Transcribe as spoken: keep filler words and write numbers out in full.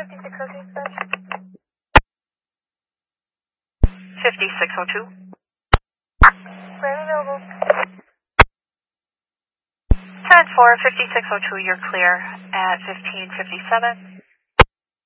fifty-six oh two, dispatch. fifty-six oh two. Grand available. ten four, fifty-six oh two, you're clear at fifteen fifty-seven.